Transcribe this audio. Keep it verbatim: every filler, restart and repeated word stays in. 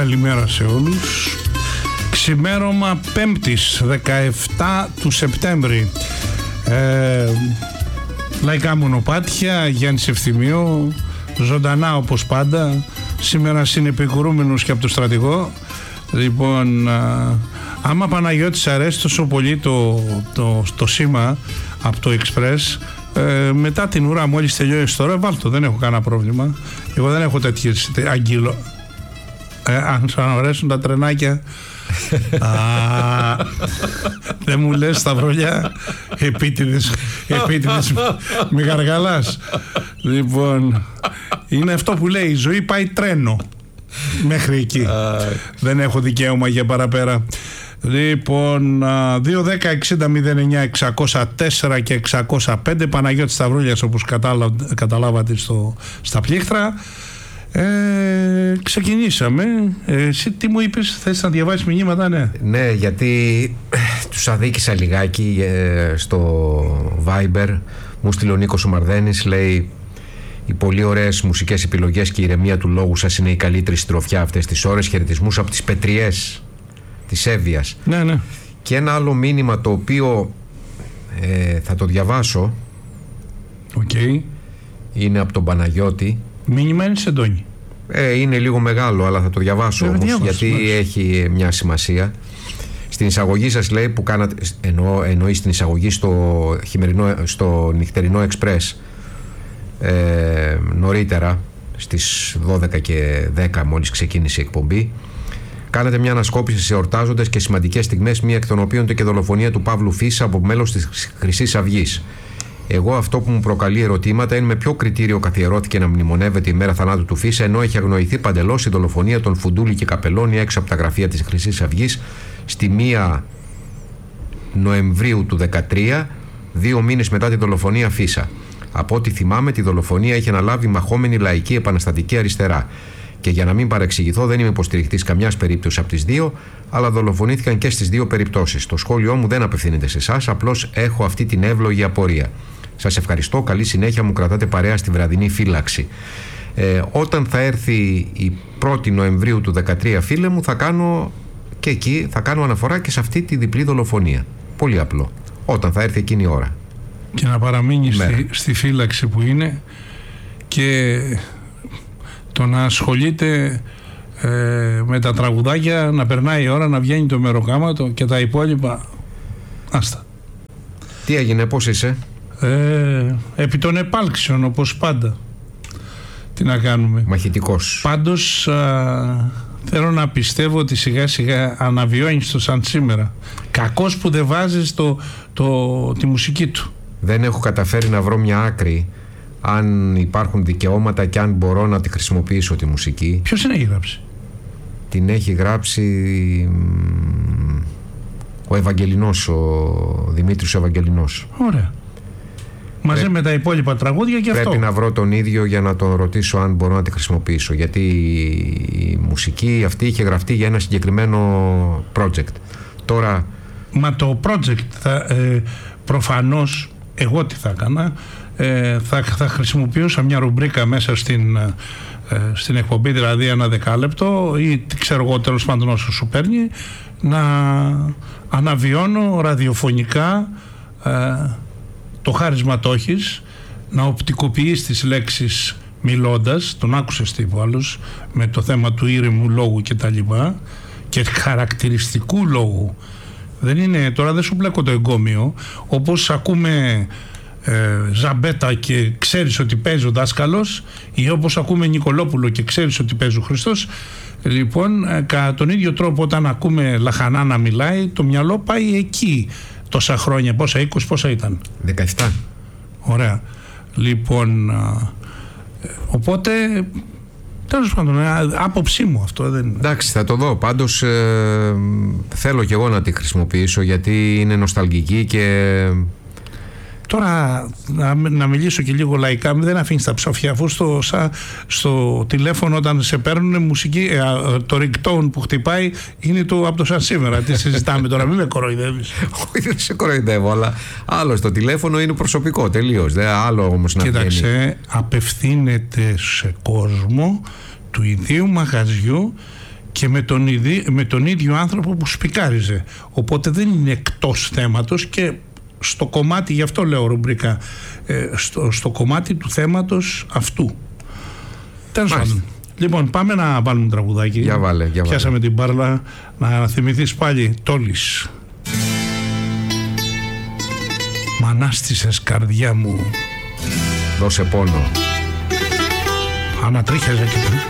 Καλημέρα σε όλους. Ξημέρωμα Πέμπτης δεκαεφτά του Σεπτέμβρη. ε, Λαϊκά μονοπάτια, Γιάννης Ευθυμίου, ζωντανά όπως πάντα. Σήμερα συνεπικουρούμενος και από το στρατηγό. Λοιπόν, α, άμα Παναγιώτης αρέσει τόσο πολύ το, το, το σήμα από το Express, ε, μετά την ουρά μόλις τελειώσει τώρα, βάλτο, δεν έχω κανένα πρόβλημα. Εγώ δεν έχω τέτοιες αγγύλο. Ε, αν σου αρέσουν τα τρενάκια. Α, δεν μου λες Σταυρολιά, επίτηδες, επίτηδες μη γαργαλάς. Λοιπόν, είναι αυτό που λέει, η ζωή πάει τρένο μέχρι εκεί. Δεν έχω δικαίωμα για παραπέρα. Λοιπόν, δύο δέκα εξήντα μηδέν εννιά εξακόσια τέσσερα και εξακόσια πέντε, Παναγιώτης Σταυρούλιας, όπως καταλάβα, καταλάβατε στο, στα πλήκτρα. Ε, ξεκινήσαμε. ε, Εσύ τι μου είπες, θες να διαβάσεις μηνύματα? Ναι, ναι, γιατί τους αδίκησα λιγάκι ε, στο Viber. Μου στείλε ο Νίκος ο Μαρδένης, λέει: οι πολύ ωραίες μουσικές επιλογές και η ηρεμία του λόγου σας είναι η καλύτερη συντροφιά αυτές τις ώρες. Χαιρετισμούς από τις Πετριές της Εύβοιας. Ναι, ναι. Και ένα άλλο μήνυμα το οποίο ε, θα το διαβάσω. Οκ. Okay. Είναι από τον Παναγιώτη. Μήνυμα είναι σεντόνι. Ε, είναι λίγο μεγάλο, αλλά θα το διαβάσω όμως, διάβασο, γιατί μάλιστα έχει μια σημασία. Στην εισαγωγή σας, λέει, που κάνατε, εννοώ, εννοεί στην εισαγωγή στο, χειμερινό, στο νυχτερινό Express, ε, νωρίτερα στις δώδεκα και δέκα, μόλις ξεκίνησε η εκπομπή, κάνατε μια ανασκόπηση σε εορτάζοντες και σημαντικές στιγμές, μία εκ των οποίων το και δολοφονία του Παύλου Φίσα από μέλος της Χρυσής Αυγής. Εγώ αυτό που μου προκαλεί ερωτήματα είναι με ποιο κριτήριο καθιερώθηκε να μνημονεύεται η μέρα θανάτου του Φίσα, ενώ έχει αγνοηθεί παντελώς η δολοφονία των Φουντούλη και Καπελώνη έξω από τα γραφεία της Χρυσής Αυγής στη μία Νοεμβρίου του δεκατρία, δύο μήνες μετά τη δολοφονία Φίσα. Από ό,τι θυμάμαι, τη δολοφονία είχε αναλάβει μαχόμενη λαϊκή επαναστατική αριστερά. Και για να μην παρεξηγηθώ, δεν είμαι υποστηριχτής καμιάς περίπτωσης από τις δύο, αλλά δολοφονήθηκαν και στις δύο περιπτώσεις. Το σχόλιο μου δεν απευθύνεται σε εσάς, απλώς έχω αυτή την εύλογη απορία. Σας ευχαριστώ, καλή συνέχεια, μου κρατάτε παρέα στη βραδινή φύλαξη. Ε, όταν θα έρθει η πρώτη Νοεμβρίου του δεκατρία, φίλε μου, θα κάνω και εκεί, θα κάνω αναφορά και σε αυτή τη διπλή δολοφονία. Πολύ απλό. Όταν θα έρθει εκείνη η ώρα. Και να παραμείνει στη, στη φύλαξη που είναι, και το να ασχολείται ε, με τα τραγουδάκια, να περνάει η ώρα, να βγαίνει το μεροκάματο και τα υπόλοιπα. Άστα. Τι έγινε, πώς είσαι? Ε, επί των επάλξεων, όπως πάντα. Τι να κάνουμε. Μαχητικός. Πάντως α, θέλω να πιστεύω ότι σιγά σιγά αναβιώνεις το σαν σήμερα. Κακός που δεν βάζεις το, το, τη μουσική του. Δεν έχω καταφέρει να βρω μια άκρη αν υπάρχουν δικαιώματα και αν μπορώ να τη χρησιμοποιήσω τη μουσική. Ποιος την έχει γράψει? Την έχει γράψει ο Ευαγγελινός, ο Δημήτρης ο Ευαγγελινός. Ωραία. Μαζί Πρέ... με τα υπόλοιπα τραγούδια και πρέπει αυτό. Πρέπει να βρω τον ίδιο για να τον ρωτήσω αν μπορώ να τη χρησιμοποιήσω, γιατί η μουσική αυτή είχε γραφτεί για ένα συγκεκριμένο project. Τώρα... Μα το project θα, ε, προφανώς εγώ τι θα έκανα, ε, θα, θα χρησιμοποιούσα μια ρουμπρίκα μέσα στην, ε, στην εκπομπή, δηλαδή ένα δεκάλεπτο ή ξέρω εγώ, τέλος πάντων όσο σου παίρνει, να αναβιώνω ραδιοφωνικά ε, το χάρισμα το έχεις, να οπτικοποιείς τις λέξεις μιλώντας, τον άκουσες τι άλλος, με το θέμα του ήρεμου λόγου και τα λοιπά, και χαρακτηριστικού λόγου. Δεν είναι, τώρα δεν σου μπλέκω το εγκόμιο, όπως ακούμε ε, Ζαμπέτα και ξέρεις ότι παίζει ο δάσκαλος, ή όπως ακούμε Νικολόπουλο και ξέρεις ότι παίζει ο Χριστός. Λοιπόν, ε, κατά τον ίδιο τρόπο όταν ακούμε Λαχανά να μιλάει, το μυαλό πάει εκεί τόσα χρόνια. Πόσα, είκοσι, πόσα ήταν? δεκαεπτά. Ωραία. Λοιπόν, ε, οπότε... Τέλος πάντων, άποψή μου αυτό δεν... Εντάξει, θα το δω. Πάντως ε, θέλω κι εγώ να τη χρησιμοποιήσω, γιατί είναι νοσταλγική και... Τώρα να, να μιλήσω και λίγο λαϊκά, δεν αφήνεις τα ψόφια, αφού στο, σα, στο τηλέφωνο όταν σε παίρνουν μουσική, ε, το ringtone που χτυπάει είναι το, από το σαν σήμερα. Τι συζητάμε τώρα, μην με κοροϊδεύεις. Όχι, δεν σε κοροϊδεύω, αλλά άλλο στο τηλέφωνο είναι προσωπικό τελείως. Δεν άλλο όμως να βγαίνει. Κοίταξε, απευθύνεται σε κόσμο του ιδίου μαγαζιού και με τον, ιδι, με τον ίδιο άνθρωπο που σπικάριζε. Οπότε δεν είναι εκτός θέματος και στο κομμάτι, γι' αυτό λέω ρουμπρικά, ε, στο, στο κομμάτι του θέματος αυτού. Τέλος πάντων. Λοιπόν, πάμε να βάλουμε τραγουδάκι. Για βάλε, για βάλε. Πιάσαμε την μπάρλα. Να θυμηθείς πάλι Τόλης. Μ' ανάστησες καρδιά μου. Δώσε πόνο. Ανατρίχιαζε και πριν.